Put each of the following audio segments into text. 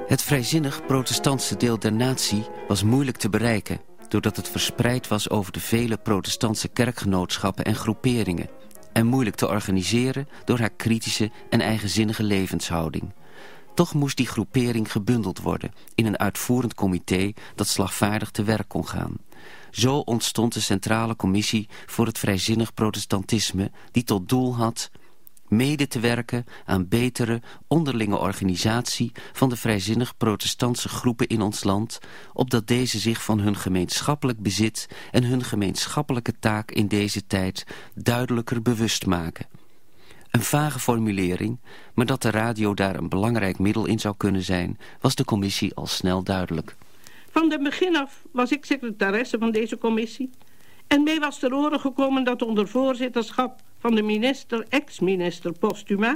Het vrijzinnig protestantse deel der natie was moeilijk te bereiken, doordat het verspreid was over de vele protestantse kerkgenootschappen en groeperingen, en moeilijk te organiseren door haar kritische en eigenzinnige levenshouding. Toch moest die groepering gebundeld worden in een uitvoerend comité dat slagvaardig te werk kon gaan. Zo ontstond de Centrale Commissie voor het Vrijzinnig Protestantisme, die tot doel had mede te werken aan betere onderlinge organisatie van de vrijzinnig protestantse groepen in ons land, opdat deze zich van hun gemeenschappelijk bezit en hun gemeenschappelijke taak in deze tijd duidelijker bewust maken. Een vage formulering, maar dat de radio daar een belangrijk middel in zou kunnen zijn, was de commissie al snel duidelijk. Van het begin af was ik secretaresse van deze commissie en mij was ter oren gekomen dat onder voorzitterschap van de ex-minister Postuma,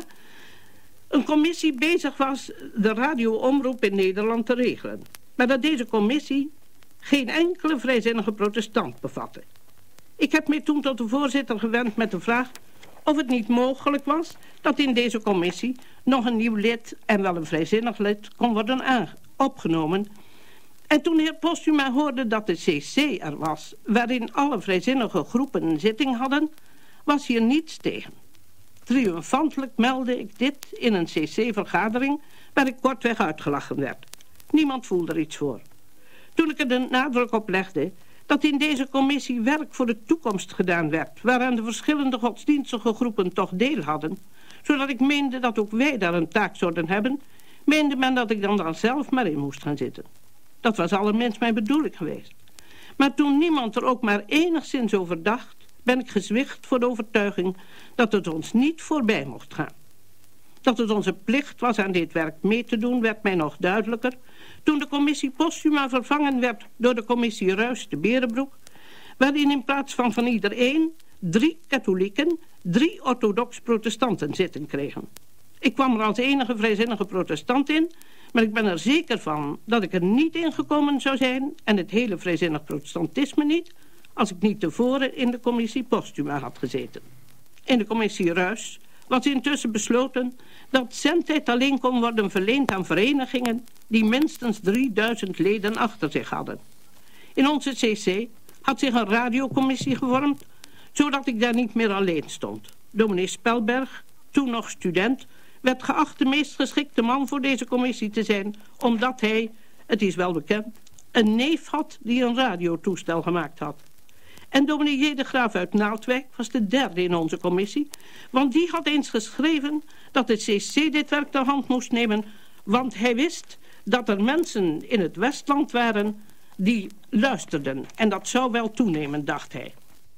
een commissie bezig was de radioomroep in Nederland te regelen. Maar dat deze commissie geen enkele vrijzinnige protestant bevatte. Ik heb mij toen tot de voorzitter gewend met de vraag of het niet mogelijk was dat in deze commissie nog een nieuw lid en wel een vrijzinnig lid kon worden opgenomen. En toen heer Postuma hoorde dat de CC er was, waarin alle vrijzinnige groepen een zitting hadden, was hier niets tegen. Triomfantelijk meldde ik dit in een CC-vergadering waar ik kortweg uitgelachen werd. Niemand voelde er iets voor. Toen ik er de nadruk op legde dat in deze commissie werk voor de toekomst gedaan werd, waaraan de verschillende godsdienstige groepen toch deel hadden, zodat ik meende dat ook wij daar een taak zouden hebben, meende men dat ik dan daar zelf maar in moest gaan zitten. Dat was allerminst mijn bedoeling geweest. Maar toen niemand er ook maar enigszins over dacht, ben ik gezwicht voor de overtuiging dat het ons niet voorbij mocht gaan. Dat het onze plicht was aan dit werk mee te doen, werd mij nog duidelijker toen de commissie Postuma vervangen werd door de commissie Ruys de Berenbroek, waarin in plaats van iedereen 3 katholieken, 3 orthodox protestanten zitten kregen. Ik kwam er als enige vrijzinnige protestant in, maar ik ben er zeker van dat ik er niet in gekomen zou zijn, en het hele vrijzinnig protestantisme niet, als ik niet tevoren in de commissie Postuma had gezeten. In de commissie Ruys was intussen besloten dat zendtijd alleen kon worden verleend aan verenigingen die minstens 3000 leden achter zich hadden. In onze CC had zich een radiocommissie gevormd, zodat ik daar niet meer alleen stond. Dominee Spelberg, toen nog student, werd geacht de meest geschikte man voor deze commissie te zijn, omdat hij, het is wel bekend, een neef had die een radiotoestel gemaakt had. En dominee J. de Graaf uit Naaldwijk was de derde in onze commissie, want die had eens geschreven dat het CC dit werk ter hand moest nemen, want hij wist dat er mensen in het Westland waren die luisterden. En dat zou wel toenemen, dacht hij.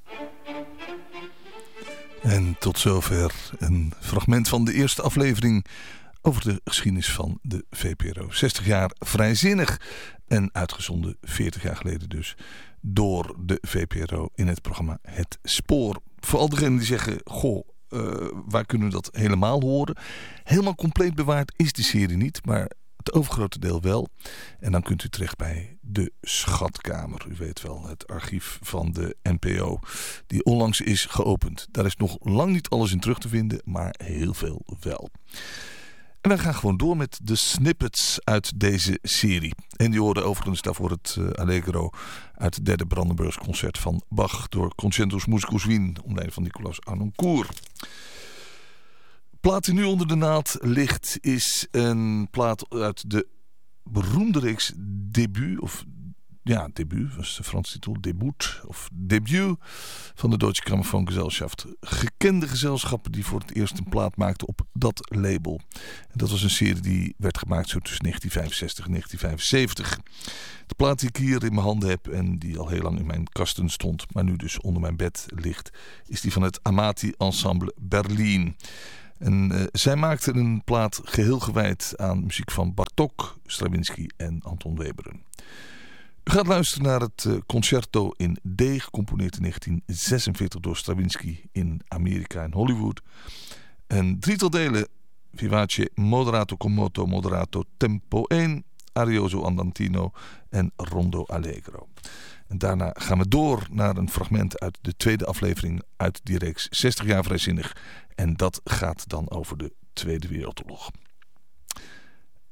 En tot zover een fragment van de eerste aflevering over de geschiedenis van de VPRO. 60 jaar vrijzinnig en uitgezonden 40 jaar geleden dus door de VPRO in het programma Het Spoor. Voor al diegenen die zeggen, goh, waar kunnen we dat helemaal horen? Helemaal compleet bewaard is die serie niet, maar het overgrote deel wel. En dan kunt u terecht bij de Schatkamer. U weet wel, het archief van de NPO die onlangs is geopend. Daar is nog lang niet alles in terug te vinden, maar heel veel wel. En wij gaan gewoon door met de snippets uit deze serie. En die hoorden overigens daarvoor het Allegro uit het derde Brandenburgs concert van Bach door Concertus Musicus Wien, onder leiding van Nicolaus Arnoncourt. De plaat die nu onder de naald ligt is een plaat uit de beroemde reeks Debut, of ja, Debut, was de Franse titel, Debut van de Deutsche Grammophongesellschaft. Gekende gezelschappen die voor het eerst een plaat maakten op dat label. En dat was een serie die werd gemaakt zo tussen 1965 en 1975. De plaat die ik hier in mijn handen heb en die al heel lang in mijn kasten stond, maar nu dus onder mijn bed ligt, is die van het Amati Ensemble Berlin. En zij maakten een plaat geheel gewijd aan muziek van Bartók, Stravinsky en Anton Webern. U gaat luisteren naar het concerto in D, gecomponeerd in 1946 door Stravinsky in Amerika en Hollywood. Een drietal delen, vivace moderato con moto, moderato tempo 1, arioso andantino en rondo allegro. En daarna gaan we door naar een fragment uit de tweede aflevering uit die reeks 60 jaar vrijzinnig. En dat gaat dan over de Tweede Wereldoorlog.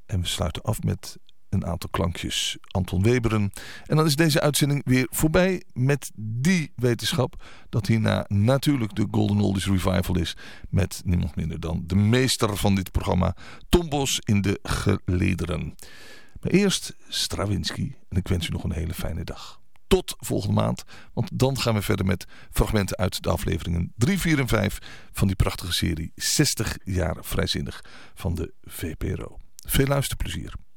En we sluiten af met een aantal klankjes Anton Weberen. En dan is deze uitzending weer voorbij met die wetenschap dat hierna natuurlijk de Golden Oldies Revival is met niemand minder dan de meester van dit programma, Tom Bos in de gelederen. Maar eerst Stravinsky en ik wens u nog een hele fijne dag. Tot volgende maand, want dan gaan we verder met fragmenten uit de afleveringen 3, 4 en 5 van die prachtige serie 60 jaar vrijzinnig van de VPRO. Veel luisterplezier.